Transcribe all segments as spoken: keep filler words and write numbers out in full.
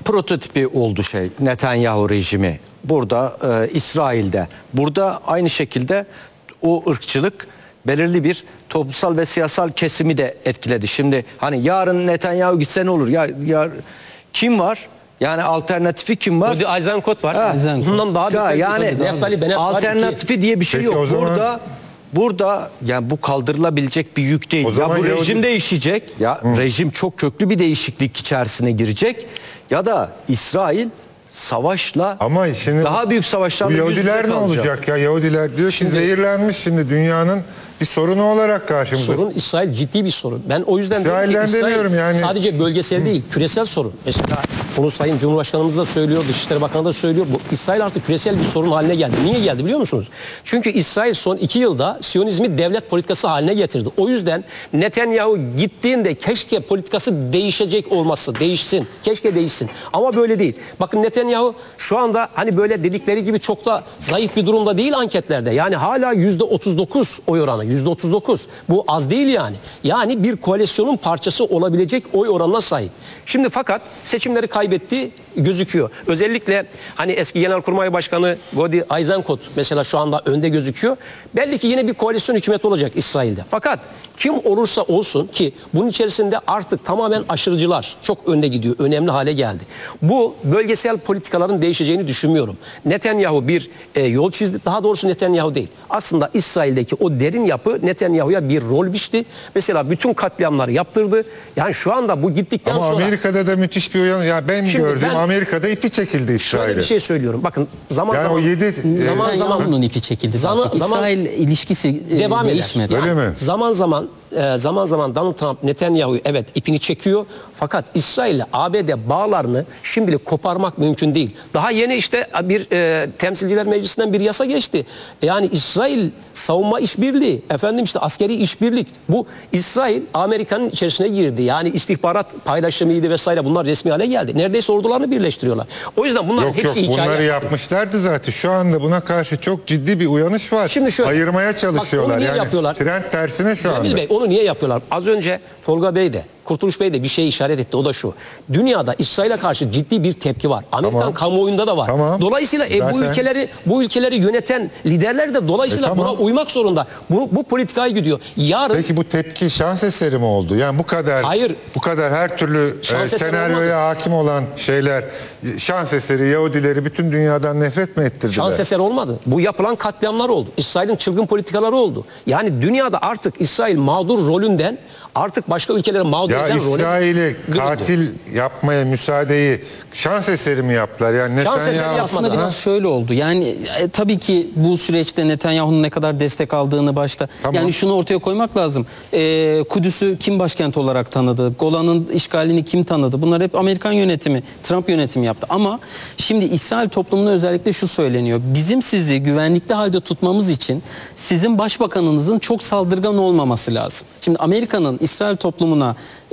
prototipi oldu şey Netanyahu rejimi. Burada e, İsrail'de. Burada aynı şekilde o ırkçılık belirli bir toplumsal ve siyasal kesimi de etkiledi. Şimdi hani yarın Netanyahu gitse ne olur? Ya, ya kim var? Yani alternatifi kim var? Burada Eisenkot var. Ha. Bundan daha Ya, yani Neftali Bennett var. alternatifi diye bir şey Peki yok. zaman... Burada burada yani bu kaldırılabilecek bir yük değil. Ya bu rejim Yahudi... değişecek. Ya Hı. rejim çok köklü bir değişiklik içerisine girecek. Ya da İsrail savaşla ama şimdi daha büyük savaşlarla yüz yüze Yahudiler ne kalacak. olacak ya? Yahudiler diyor Şimdi, ki zehirlenmiş şimdi dünyanın bir sorunu olarak karşımıza. Sorun İsrail ciddi bir sorun. Ben o yüzden İsrail'den İsrail demiyorum yani. Sadece bölgesel değil, küresel sorun. Mesela bunu Sayın Cumhurbaşkanımız da söylüyor, Dışişleri Bakanı da söylüyor. Bu İsrail artık küresel bir sorun haline geldi. Niye geldi biliyor musunuz? Çünkü İsrail son iki yılda Siyonizmi devlet politikası haline getirdi. O yüzden Netanyahu gittiğinde keşke politikası değişecek olması, değişsin. Keşke değişsin. Ama böyle değil. Bakın Netanyahu şu anda hani böyle dedikleri gibi çok da zayıf bir durumda değil anketlerde. Yani hala yüzde otuz dokuz oy oranı. yüzde otuz dokuz. Bu az değil yani. Yani bir koalisyonun parçası olabilecek oy oranına sahip. Şimdi fakat seçimleri kaybetti gözüküyor. Özellikle hani eski Genelkurmay Başkanı Godi Eisenkot mesela şu anda önde gözüküyor. Belli ki yine bir koalisyon hükümeti olacak İsrail'de. Fakat kim olursa olsun ki bunun içerisinde artık tamamen aşırıcılar çok önde gidiyor. Önemli hale geldi. Bu bölgesel politikaların değişeceğini düşünmüyorum. Netanyahu bir e, yol çizdi. Daha doğrusu Netanyahu değil. Aslında İsrail'deki o derin yapı Netanyahu'ya bir rol biçti. Mesela bütün katliamları yaptırdı. Yani şu anda bu gittikten Ama sonra... Ama Amerika'da da müthiş bir uyan. Ya ben Şimdi gördüm ben, Amerika'da ipi çekildi İsrail'e. Şöyle bir şey söylüyorum. Bakın zaman yani zaman... o yedi, zaman e, zaman bunun ipi çekildi. Zaman, zaten. zaman, İsrail ilişkisi devam e, değişmedi. eder. Öyle Yani mi? Zaman zaman e, zaman zaman Donald Trump Netanyahu'yu evet ipini çekiyor. Fakat İsrail ile A B D bağlarını şimdilik koparmak mümkün değil. Daha yeni işte bir e, Temsilciler Meclisi'nden bir yasa geçti. Yani İsrail savunma işbirliği, efendim işte askeri işbirlik. Bu İsrail Amerika'nın içerisine girdi. Yani istihbarat paylaşımıydı vesaire, bunlar resmi hale geldi. Neredeyse ordularını birleştiriyorlar. O yüzden bunların yok, hepsi yok, hikaye. Bunları yapmışlardı zaten. Şu anda buna karşı çok ciddi bir uyanış var. Şimdi şöyle, ayırmaya çalışıyorlar. bak, onu niye yani yapıyorlar? Trend tersine şu Cemil anda. Bey, onu niye yapıyorlar? Az önce Tolga Bey de, Kurtuluş Bey de bir şey işaret etti. O da şu. Dünyada İsrail'e karşı ciddi bir tepki var. Amerikan tamam. kamuoyunda da var. Tamam. Dolayısıyla e, Zaten... bu ülkeleri bu ülkeleri yöneten liderler de dolayısıyla e, tamam. buna uymak zorunda. Bu, bu politikaya gidiyor. Yarın Peki bu tepki şans eseri mi oldu? Yani bu kadar Hayır. bu kadar her türlü e, senaryoya hakim olan şeyler şans eseri Yahudileri bütün dünyadan nefret mi ettirdiler? Şans eseri olmadı. Bu yapılan katliamlar oldu. İsrail'in çılgın politikaları oldu. Yani dünyada artık İsrail mağdur rolünden artık başka ülkelere mağdur ya eden role İsrail'i katil yapmaya müsaadeyi şans eseri mi yaptılar? Yani Şans eseri Netanyahu Aslında yapmadı. biraz şöyle oldu. Yani e, tabii ki bu süreçte Netanyahu'nun ne kadar destek aldığını başta. Tamam. Yani şunu ortaya koymak lazım. E, Kudüs'ü kim başkent olarak tanıdı? Golan'ın işgalini kim tanıdı? Bunlar hep Amerikan yönetimi, Trump yönetimi yaptı. Ama şimdi İsrail toplumuna özellikle şu söyleniyor. Bizim sizi güvenlikli halde tutmamız için sizin başbakanınızın çok saldırgan olmaması lazım. Şimdi Amerika'nın İsrail toplumuna e,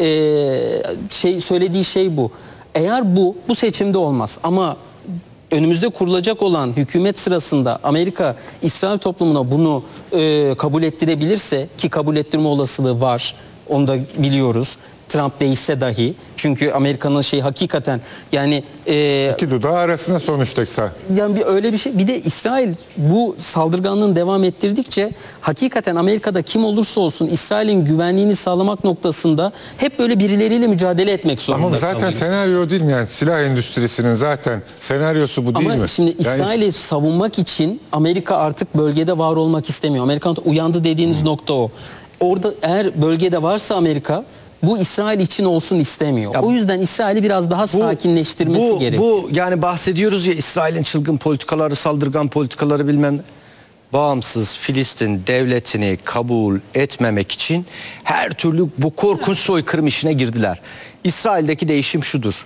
şey söylediği şey bu. Eğer bu bu seçimde olmaz ama önümüzde kurulacak olan hükümet sırasında Amerika İsrail toplumuna bunu e, kabul ettirebilirse, ki kabul ettirme olasılığı var, onu da biliyoruz. Trump değişse dahi, çünkü Amerika'nın şey hakikaten yani e, iki dudağı arasında sonuçta. yani bir öyle bir şey. Bir de İsrail bu saldırganlığını devam ettirdikçe hakikaten Amerika'da kim olursa olsun İsrail'in güvenliğini sağlamak noktasında hep böyle birileriyle mücadele etmek zorunda. Ama zaten kalıyor. senaryo değil mi? Yani silah endüstrisinin zaten senaryosu bu değil Ama mi? şimdi Yani İsrail'i savunmak için Amerika artık bölgede var olmak istemiyor. Amerika uyandı dediğiniz hmm. nokta o. Orada eğer bölgede varsa Amerika, bu İsrail için olsun istemiyor. Ya, o yüzden İsrail'i biraz daha bu, sakinleştirmesi bu, gerekiyor. Bu yani bahsediyoruz ya İsrail'in çılgın politikaları, saldırgan politikaları bilmem. Bağımsız Filistin devletini kabul etmemek için her türlü bu korkunç soykırım işine girdiler. İsrail'deki değişim şudur.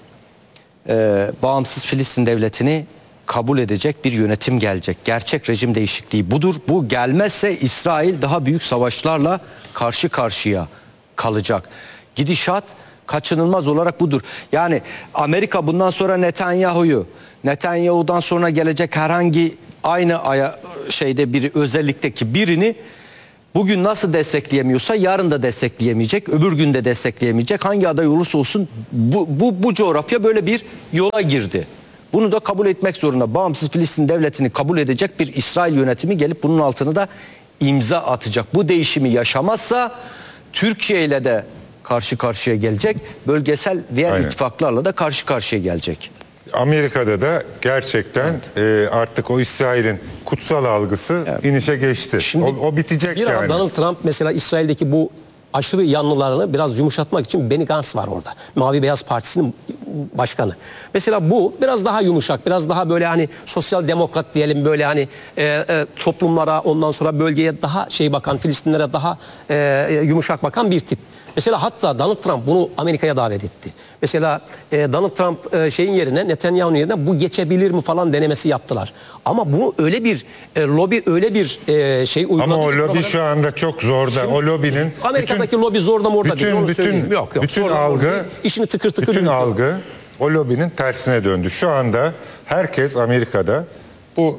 Ee, bağımsız Filistin devletini kabul edecek bir yönetim gelecek. Gerçek rejim değişikliği budur. Bu gelmezse İsrail daha büyük savaşlarla karşı karşıya kalacak. Gidişat kaçınılmaz olarak budur. Yani Amerika bundan sonra Netanyahu'yu, Netanyahu'dan sonra gelecek herhangi aynı aya, şeyde biri özellikteki birini bugün nasıl destekleyemiyorsa yarın da destekleyemeyecek, öbür gün de destekleyemeyecek. Hangi aday olursa olsun bu, bu, bu coğrafya böyle bir yola girdi. Bunu da kabul etmek zorunda. Bağımsız Filistin devletini kabul edecek bir İsrail yönetimi gelip bunun altına da imza atacak. Bu değişimi yaşamazsa Türkiye ile de karşı karşıya gelecek. Bölgesel diğer Aynen. ittifaklarla da karşı karşıya gelecek. Amerika'da da gerçekten e, artık o İsrail'in kutsal algısı inişe geçti. Şimdi o, o bitecek bir ara yani. Donald Trump mesela İsrail'deki bu aşırı yanlılarını biraz yumuşatmak için Benny Gantz var orada. Mavi Beyaz Partisi'nin başkanı. Mesela bu biraz daha yumuşak, biraz daha böyle hani sosyal demokrat diyelim, böyle hani e, e, toplumlara, ondan sonra bölgeye daha şey bakan, Filistinlere daha e, yumuşak bakan bir tip. Mesela hatta Donald Trump bunu Amerika'ya davet etti. Mesela e, Donald Trump e, şeyin yerine, Netanyahu'nun yerine bu geçebilir mi falan denemesi yaptılar. Ama bunu öyle bir e, lobi, öyle bir e, şey uyguladı. Ama o lobi Propaganda- şu anda çok zorda. Şimdi o lobinin Amerika'daki bütün, lobi zorda morda değil, bütün, onu bütün, söyleyeyim. Yok, yok, bütün zorda morda algı, değil. İşini tıkır tıkır bütün yürütüyor. algı o lobinin tersine döndü. Şu anda herkes Amerika'da bu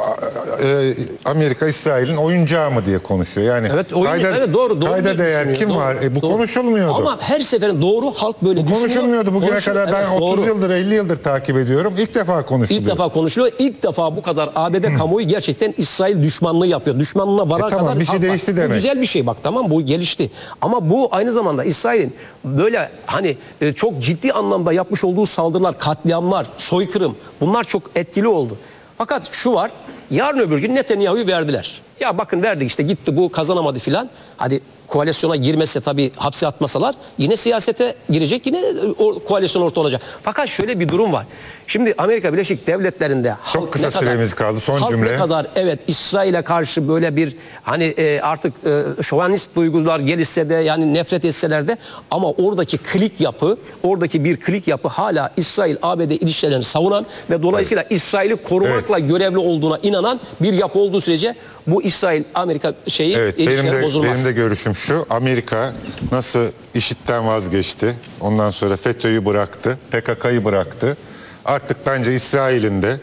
e, Amerika İsrail'in oyuncağı mı diye konuşuyor. Yani Evet, oyun, kayda, evet doğru doğru. kayda diye değer düşünüyor, kim doğru, var? E, bu doğru. konuşulmuyordu. Ama her seferin doğru, halk böyle Bu düşünüyor. konuşulmuyordu bugüne Konuşul- kadar. Ben Evet, otuz doğru. yıldır elli yıldır takip ediyorum. İlk defa konuşuluyor. İlk defa konuşuluyor. İlk defa bu kadar A B D kamuoyu gerçekten İsrail düşmanlığı yapıyor. Düşmanlığına varar E tamam, kadar. bir şey halk var. değişti Bu demek. güzel bir şey bak, tamam, bu gelişti. Ama bu aynı zamanda İsrail'in böyle hani e, çok ciddi anlamda yapmış olduğu saldırılar, katliamlar, soykırım, bunlar çok etkili oldu. Fakat şu var, yarın öbür gün Netanyahu'yu verdiler. Ya bakın verdik işte, gitti, bu kazanamadı filan. Hadi koalisyona girmese, tabii hapse atmasalar, yine siyasete girecek, yine o koalisyon orta olacak. Fakat şöyle bir durum var. Şimdi Amerika Birleşik Devletleri'nde halk kısa ne kadar, süremiz kaldı, son halk cümle. ne kadar evet İsrail'e karşı böyle bir hani e, artık e, şovanist duygular gelişse de, yani nefret etseler de, ama oradaki klik yapı, oradaki bir klik yapı hala İsrail-A B D ilişkilerini savunan ve dolayısıyla İsrail'i korumakla görevli olduğuna inanan bir yapı olduğu sürece bu İsrail-Amerika şeyi Evet, benim ilişkiler de, bozulmaz. benim de görüşüm şu. Amerika nasıl IŞİD'den vazgeçti, ondan sonra FETÖ'yü bıraktı, P K K'yı bıraktı. Artık bence İsrail'in de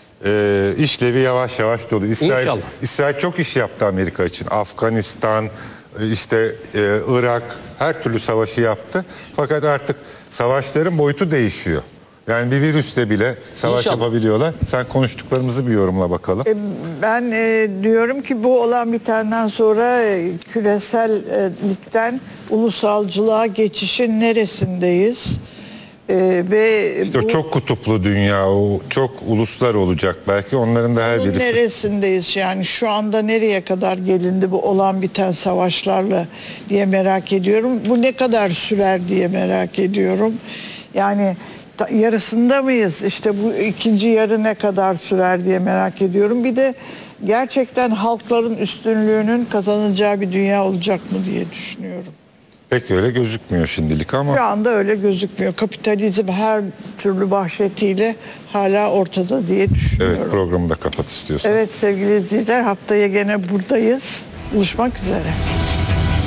e, işlevi yavaş yavaş dolu. İsrail, İnşallah. İsrail çok iş yaptı Amerika için. Afganistan, e, işte e, Irak, her türlü savaşı yaptı. Fakat artık savaşların boyutu değişiyor. Yani bir virüste bile savaş İnşallah. yapabiliyorlar. Sen konuştuklarımızı bir yorumla bakalım. Ben e, diyorum ki bu olan bitenden sonra e, küresellikten ulusalcılığa geçişin neresindeyiz? E, ve İşte bu, o çok kutuplu dünya, o çok uluslar olacak belki. Onların da her bunun birisi... neresindeyiz? Yani şu anda nereye kadar gelindi bu olan biten savaşlarla diye merak ediyorum. Bu ne kadar sürer diye merak ediyorum. Yani ta- yarısında mıyız? İşte bu ikinci yarı ne kadar sürer diye merak ediyorum. Bir de gerçekten halkların üstünlüğünün kazanacağı bir dünya olacak mı diye düşünüyorum. Pek öyle gözükmüyor şimdilik ama... Şu anda öyle gözükmüyor. Kapitalizm her türlü vahşetiyle hala ortada diye düşünüyorum. Evet, programı da kapat istiyorsan. Evet sevgili izleyiciler, haftaya gene buradayız. Buluşmak üzere.